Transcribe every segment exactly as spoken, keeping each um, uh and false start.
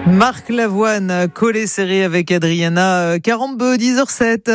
Marc Lavoine, collé serré avec Adriana Carambeu, dix heures sept.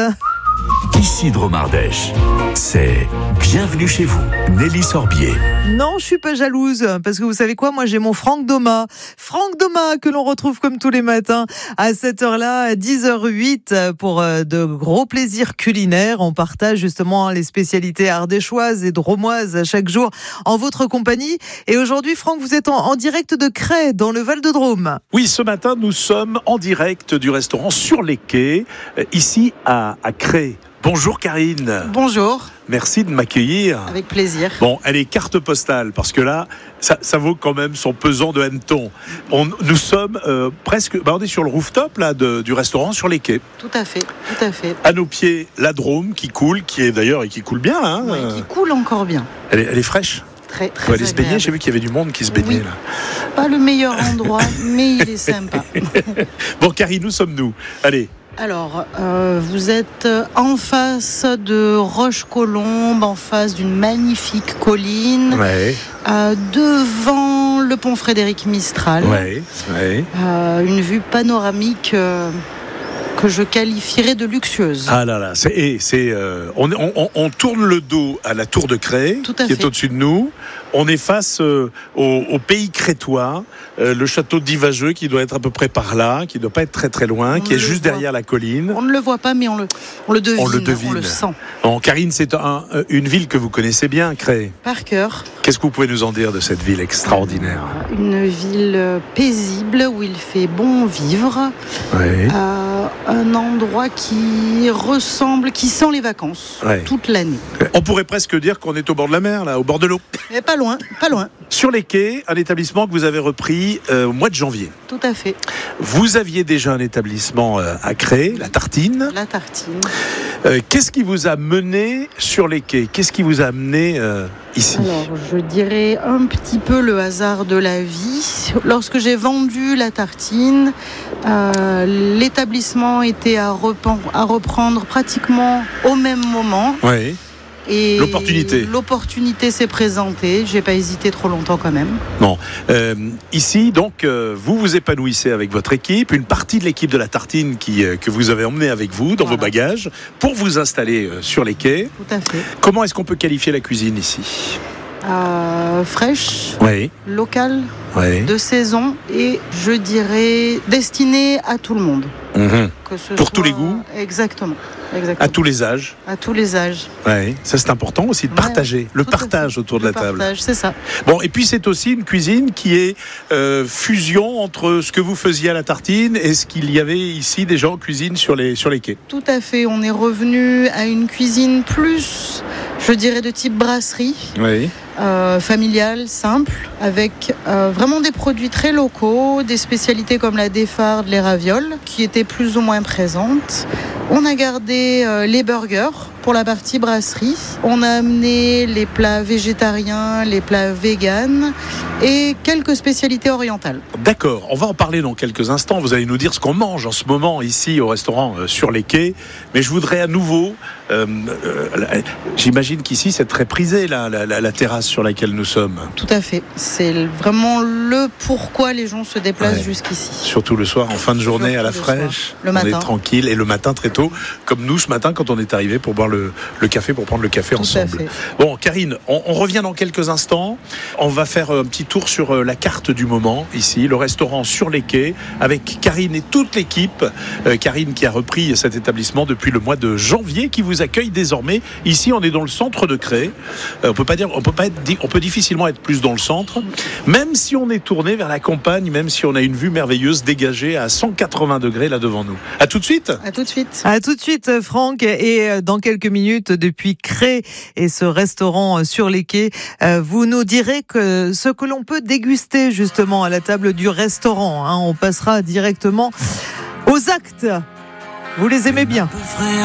Ici Dromardèche, c'est Bienvenue chez vous, Nelly Sorbier. Non, je suis pas jalouse, parce que vous savez quoi, moi j'ai mon Franck Doma. Franck Doma, que l'on retrouve comme tous les matins à cette heure-là, à dix heures huit, pour de gros plaisirs culinaires. On partage justement les spécialités ardéchoises et dromoises chaque jour en votre compagnie. Et aujourd'hui, Franck, vous êtes en, en direct de Crest, dans le Val-de-Drôme. Oui, ce matin, nous sommes en direct du restaurant Sur les Quais, ici à, à Crest. Bonjour Karine. Bonjour. Merci de m'accueillir. Avec plaisir. Bon, elle est carte postale, parce que là, ça, ça vaut quand même son pesant de hanneton. On, nous sommes euh, presque, bah on est sur le rooftop là, de, du restaurant Sur les Quais. Tout à fait, tout à fait. À nos pieds, la Drôme qui coule, qui est d'ailleurs et qui coule bien. Hein. Ouais, qui coule encore bien. Elle est, elle est fraîche. Très, très faut aller se baigner. J'ai vu qu'il y avait du monde qui se baignait oui. là. Pas le meilleur endroit, mais il est sympa. Bon, Karine, où sommes-nous ? Allez. Alors, euh, vous êtes en face de Roche-Colombe, en face d'une magnifique colline, Ouais. euh, devant le pont Frédéric Mistral. Ouais. Ouais. Euh, une vue panoramique euh, que je qualifierais de luxueuse. Ah là là, c'est, et c'est, euh, on, on, on tourne le dos à la tour de Crest, Tout à qui fait. est au-dessus de nous. On est face euh, au, au pays crétois, euh, le château d'Ivageux qui doit être à peu près par là, qui ne doit pas être très très loin, On qui est le juste voit. derrière la colline. On ne le voit pas, mais on le, on le devine, On le devine. on le sent. Bon, Karine, c'est un, une ville que vous connaissez bien, Crest. Par cœur. Qu'est-ce que vous pouvez nous en dire de cette ville extraordinaire ? Une ville paisible où il fait bon vivre. Ouais. Euh, un endroit qui ressemble, qui sent les vacances Ouais. toute l'année. On pourrait presque dire qu'on est au bord de la mer, là, au bord de l'eau. Mais pas loin, pas loin. Sur les Quais, un établissement que vous avez repris euh, au mois de janvier. Tout à fait. Vous aviez déjà un établissement euh, à Crest, la Tartine. La tartine. Euh, qu'est-ce qui vous a mené sur les Quais ? Qu'est-ce qui vous a amené euh, ici ? Alors, je dirais un petit peu le hasard de la vie. Lorsque j'ai vendu la tartine, euh, l'établissement était à, repen- à reprendre pratiquement au même moment. Oui. Et L'opportunité. L'opportunité s'est présentée. J'ai pas hésité trop longtemps quand même. Bon, euh, ici, donc, euh, vous vous épanouissez avec votre équipe, une partie de l'équipe de la Tartine qui, euh, que vous avez emmenée avec vous dans Voilà. vos bagages pour vous installer euh, sur les Quais. Tout à fait. Comment est-ce qu'on peut qualifier la cuisine ici ? Euh, fraîche, Oui, locale, oui. de saison et je dirais destinée à tout le monde. Mhm. Que ce Pour soit- tous les goûts ? Exactement. Exactement. À tous les âges. À tous les âges. Oui, ça c'est important aussi de Ouais, partager, le tout à partage fait. autour de Le la table. partage, c'est ça. Bon, et puis c'est aussi une cuisine qui est euh, fusion entre ce que vous faisiez à la Tartine et ce qu'il y avait ici déjà en cuisine sur les, sur les quais. Tout à fait. On est revenu à une cuisine plus, je dirais, de type brasserie, Oui. euh, familiale, simple, avec euh, vraiment des produits très locaux, des spécialités comme la défarde, les ravioles, qui étaient plus ou moins présentes. On a gardé euh, les burgers pour la partie brasserie. On a amené les plats végétariens, les plats véganes et quelques spécialités orientales. D'accord, on va en parler dans quelques instants. Vous allez nous dire ce qu'on mange en ce moment ici au restaurant euh, sur les quais. Mais je voudrais à nouveau, euh, euh, j'imagine qu'ici c'est très prisé la, la, la, la terrasse sur laquelle nous sommes. Tout à fait. C'est vraiment le pourquoi les gens se déplacent Ouais. jusqu'ici. Surtout le soir, en fin de journée, Surtout à la le fraîche. soir. Le on matin. est tranquille et le matin très tôt, comme nous ce matin quand on est arrivé pour boire le, le café, pour prendre le café Tout à ensemble. fait. Bon, Karine, on, on revient dans quelques instants. On va faire un petit tour sur euh, la carte du moment ici, le restaurant Sur les Quais, avec Karine et toute l'équipe. Euh, Karine qui a repris cet établissement depuis le mois de janvier, qui vous accueille désormais. Ici, on est dans le centre de Crest. Euh, on peut pas dire, on peut pas être, on peut difficilement être plus dans le centre, même si on est tourné vers la campagne, même si on a une vue merveilleuse dégagée à cent quatre-vingts degrés là devant nous. À tout de suite. À tout de suite. Ah, À tout de suite, Franck. Et dans quelques minutes, depuis Crest et ce restaurant sur les quais, vous nous direz que ce que l'on peut déguster justement à la table du restaurant. Hein, on passera directement aux actes. Vous les aimez bien.